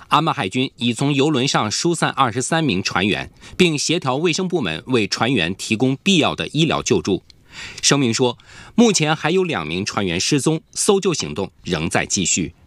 阿曼海军已从邮轮上疏散23名船员，并协调卫生部门为船员提供必要的医疗救助。声明说，目前还有2名船员失踪，搜救行动仍在继续。